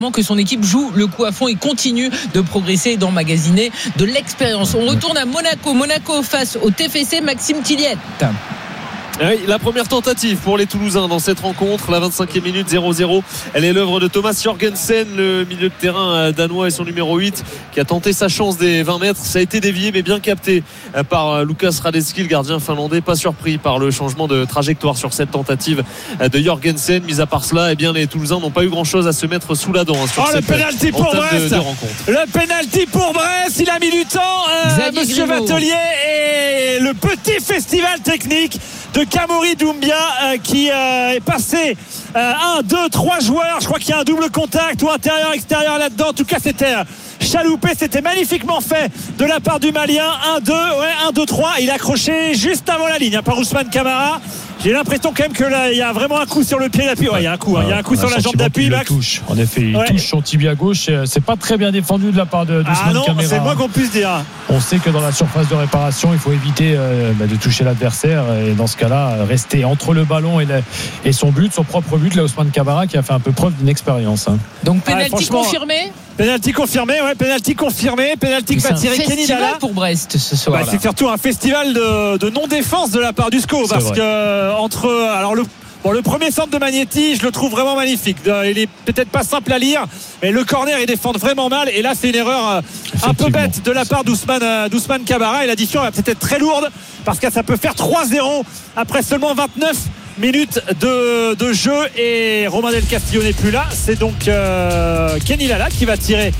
que son équipe joue le coup à fond et continue de progresser et d'emmagasiner de l'expérience. On retourne à Monaco face au TFC. Maxime Tilliette. Oui, la première tentative pour les Toulousains dans cette rencontre, la 25e minute, 0-0. Elle est l'œuvre de Thomas Jorgensen, le milieu de terrain danois, et son numéro 8 qui a tenté sa chance des 20 mètres. Ça a été dévié mais bien capté par Lukas Hradecky, le gardien finlandais, pas surpris par le changement de trajectoire sur cette tentative de Jorgensen. Mis à part cela, les Toulousains n'ont pas eu grand chose à se mettre sous la dent sur cette penalty pour Brest de rencontre. Le penalty pour Brest, il a mis du temps, monsieur Vatelier, et le petit festival technique de Kamori Doumbia qui est passé 1, 2, 3 joueurs. Je crois qu'il y a un double contact ou intérieur-extérieur là-dedans. En tout cas, c'était chaloupé, c'était magnifiquement fait de la part du Malien. 1, 2, 3. Il a accroché juste avant la ligne par Ousmane Camara. J'ai l'impression quand même que là, il y a vraiment un coup sur le pied d'appui. Il y a un coup, il y a un coup sur la jambe d'appui. Il touche. En effet, il touche son tibia gauche. C'est pas très bien défendu de la part de Ousmane Camara. C'est moins qu'on puisse dire. On sait que dans la surface de réparation, il faut éviter de toucher l'adversaire, et dans ce cas-là, rester entre le ballon et son propre but. Là, Ousmane Camara qui a fait un peu preuve d'une expérience. Donc pénalty confirmé. Pénalty confirmé, pénalty que va tirer Kenny Lala pour Brest ce soir. C'est surtout un festival de non-défense de la part du SCO, parce que le premier centre de Magnetti, je le trouve vraiment magnifique. Il est peut-être pas simple à lire, mais le corner, ils défendent vraiment mal, et là c'est une erreur un peu bête de la part d'Ousmane Camara, et l'addition va peut-être être très lourde parce que ça peut faire 3-0 après seulement 29 minutes de jeu, et Romain Del Castillo n'est plus là. C'est donc Kenny Lala qui va tirer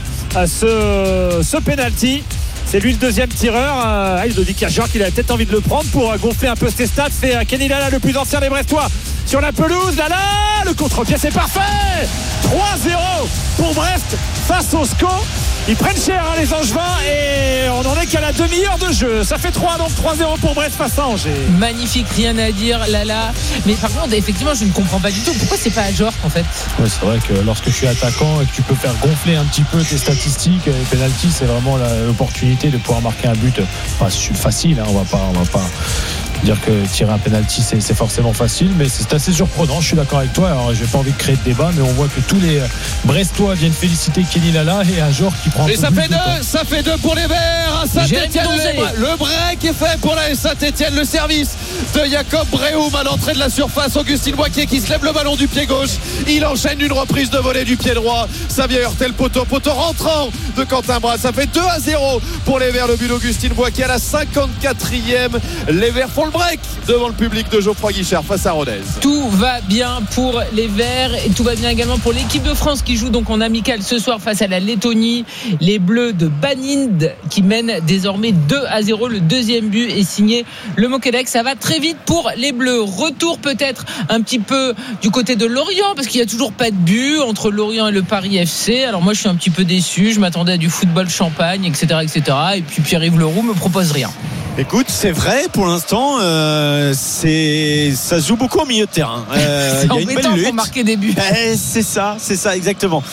ce penalty. C'est lui le deuxième tireur. Il nous dit qu'il a peut-être envie de le prendre pour gonfler un peu ses stats. C'est Kenny Lala, le plus ancien des Brestois, sur la pelouse. Lala, le contre-pied, c'est parfait. 3-0 pour Brest face au SCO. Ils prennent cher, les Angevins, et on n'en est qu'à la demi-heure de jeu. Ça fait 3, donc 3-0 pour Brest face à Angers. Magnifique, rien à dire, Lala. Mais par contre, effectivement, je ne comprends pas du tout. Pourquoi c'est pas à Ajorc en fait? C'est vrai que lorsque je suis attaquant et que tu peux faire gonfler un petit peu tes statistiques, les penalty, c'est vraiment l'opportunité de pouvoir marquer un but. Pas facile, on va pas dire que tirer un penalty c'est forcément facile, mais c'est assez surprenant. Je suis d'accord avec toi. Alors j'ai pas envie de créer de débat, mais on voit que tous les Brestois viennent féliciter Kenny Lala, et Ajorc qui prend un peu ça fait deux pour les Verts à Saint-Etienne. Le break est fait pour la Saint-Etienne. Le service de Jacob Breum à l'entrée de la surface. Augustin Boisquier qui se lève le ballon du pied gauche, il enchaîne une reprise de volée du pied droit, ça vient heurter le poteau rentrant de Quentin Bras. Ça fait 2-0 pour les Verts. Le but d'Augustin Boisquier à la 54e. Les Verts font le break devant le public de Geoffroy Guichard face à Rodez. Tout va bien pour les Verts, et tout va bien également pour l'équipe de France qui joue donc en amical ce soir face à la Lettonie. Les Bleus de Banind qui mènent désormais 2-0. Le deuxième but est signé le Moquedec. Ça va très vite pour les Bleus. Retour peut-être un petit peu du côté de Lorient, parce qu'il n'y a toujours pas de but entre Lorient et le Paris FC. Alors moi je suis un petit peu déçu, je m'attendais à du football champagne, etc. et puis Pierre-Yves Leroux me propose rien. Écoute, c'est vrai, pour l'instant, ça se joue beaucoup au milieu de terrain. C'est embêtant pour marquer des buts. C'est ça, exactement.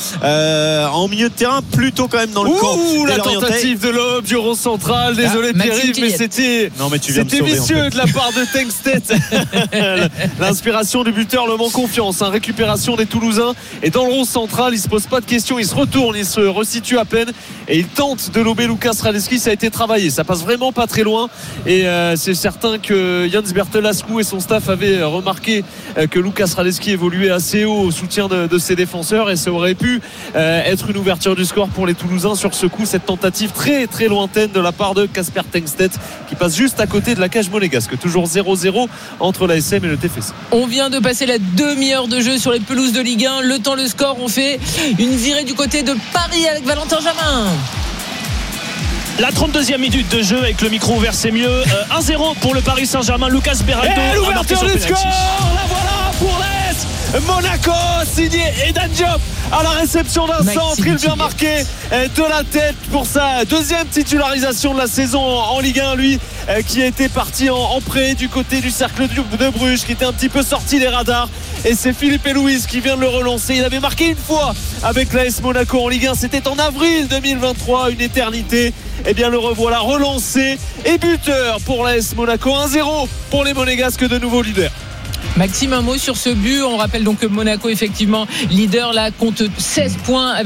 En milieu de terrain, plutôt quand même dans le camp. La tentative de l'homme du rond central. Désolé Pierre-Yves, mais c'était vicieux de la part de Tengstedt. L'inspiration du buteur le manque confiance. Récupération des Toulousains, et dans le rond central, il se pose pas de questions, il se retourne, il se resitue à peine, et il tente de lober Lukas Hradecky. Ça a été travaillé, ça passe vraiment pas très loin. Et c'est certain que Jens Bertelascu et son staff avaient remarqué que Lukas Hradecky évoluait assez haut au soutien de ses défenseurs, et ça aurait pu être une ouverture du score pour les Toulousains sur ce coup. Cette tentative très très lointaine de la part de Casper Tengstedt qui passe juste à côté de la cage monégasque. Toujours 0-0 entre l'ASM et le TFC. On vient de passer la demi-heure de jeu sur les pelouses de Ligue 1. Le temps, le score, on fait une virée du côté de Paris avec Valentin Jamin. La 32e minute de jeu, avec le micro ouvert, c'est mieux. 1-0 pour le Paris Saint-Germain. Lucas Beraldo. Et l'ouverture du score, la voilà pour l'Est. Monaco, signé Edan Diop à la réception d'un centre. Il vient marquer de la tête pour sa deuxième titularisation de la saison en Ligue 1. Lui qui était parti en prêt du côté du Cercle de Bruges, qui était un petit peu sorti des radars. Et c'est Philippe Elouise qui vient de le relancer. Il avait marqué une fois avec l'AS Monaco en Ligue 1. C'était en avril 2023, une éternité. Eh bien le revoilà relancé et buteur pour l'AS Monaco. 1-0 pour les Monégasques, de nouveau leaders. Maxime, un mot sur ce but. On rappelle donc que Monaco effectivement leader là compte 16 points